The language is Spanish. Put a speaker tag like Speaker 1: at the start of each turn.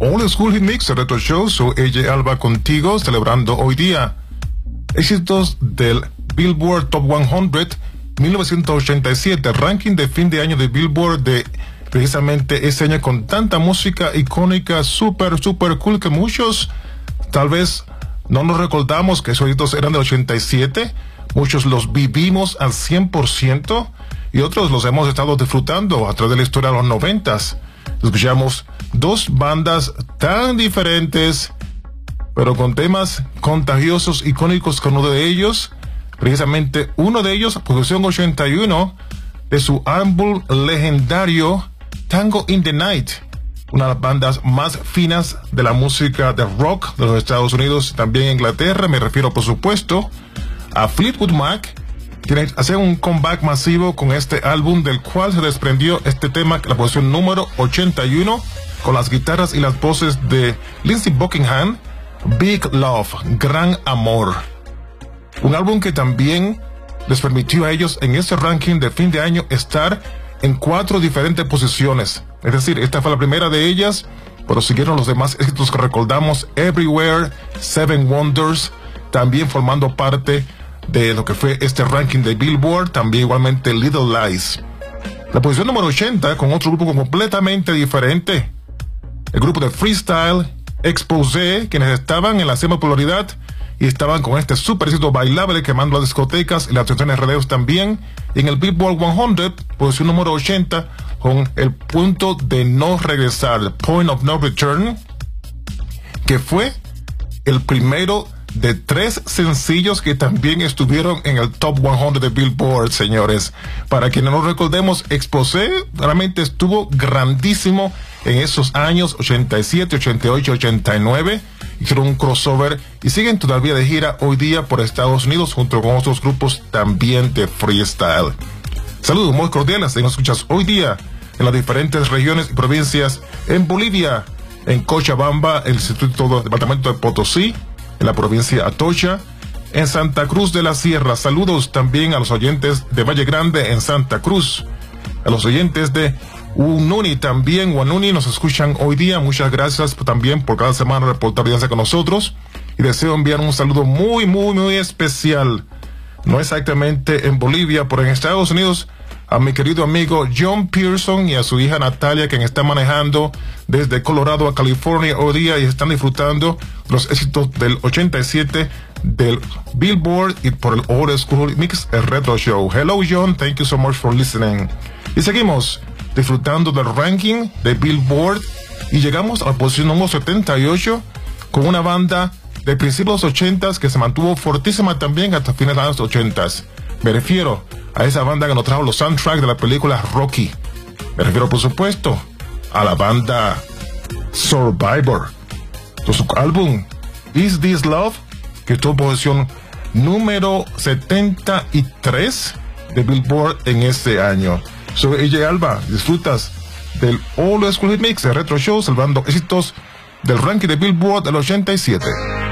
Speaker 1: Old School Hit Mix Retro Show. Soy AJ Alba contigo, celebrando hoy día éxitos del Billboard Top 100 1987, ranking de fin de año de Billboard de precisamente ese año, con tanta música icónica, super cool, que muchos tal vez no nos recordamos que esos éxitos eran del 87. Muchos los vivimos al 100% y otros los hemos estado disfrutando a través de la historia de los 90s. Escuchamos dos bandas tan diferentes, pero con temas contagiosos, icónicos, con uno de ellos, precisamente uno de ellos, producción 81 de su álbum legendario Tango in the Night, una de las bandas más finas de la música de rock de los Estados Unidos, también Inglaterra. Me refiero, por supuesto, a Fleetwood Mac, quienes hacen un comeback masivo con este álbum, del cual se desprendió este tema, la posición número 81, con las guitarras y las voces de Lindsey Buckingham, Big Love, Gran Amor. Un álbum que también les permitió a ellos en este ranking de fin de año estar en 4 diferentes posiciones. Es decir, esta fue la primera de ellas, pero siguieron los demás éxitos que recordamos: Everywhere, Seven Wonders, también formando parte de lo que fue este ranking de Billboard, también igualmente Little Lies. La posición número 80, con otro grupo completamente diferente, el grupo de freestyle Exposé, quienes estaban en la semi-popularidad y estaban con este super éxito bailable quemando las discotecas y las atenciones radios también. Y en el Billboard 100, posición número 80, con el punto de no regresar, Point of No Return, que fue el primero de 3 sencillos que también estuvieron en el Top 100 de Billboard, señores. Para quienes no recordemos, Exposé realmente estuvo grandísimo en esos años 87, 88, 89. Hicieron un crossover y siguen todavía de gira hoy día por Estados Unidos junto con otros grupos también de freestyle. Saludos muy cordiales, nos escuchas hoy día en las diferentes regiones y provincias: en Bolivia, en Cochabamba, el departamento de Potosí, en la provincia Atocha, en Santa Cruz de la Sierra. Saludos también a los oyentes de Valle Grande en Santa Cruz, a los oyentes de Ununi también, Guanuni, nos escuchan hoy día. Muchas gracias también por cada semana reportar audiencia con nosotros, y deseo enviar un saludo muy especial, no exactamente en Bolivia, pero en Estados Unidos, a mi querido amigo John Pearson y a su hija Natalia, quien está manejando desde Colorado a California hoy día y están disfrutando los éxitos del 87 del Billboard y por el Old School Mix, el Retro Show. Hello John, thank you so much for listening. Y seguimos disfrutando del ranking de Billboard y llegamos a la posición número 78 con una banda de principios de los 80s que se mantuvo fortísima también hasta fines de los 80s. Me refiero a esa banda que nos trajo los soundtracks de la película Rocky. Me refiero, por supuesto, a la banda Survivor. Su álbum Is This Love, que tuvo posición número 73 de Billboard en ese año. Soy AJ Alba, disfrutas del Old School Hit Mix, el Retro Show, salvando éxitos del ranking de Billboard del 87.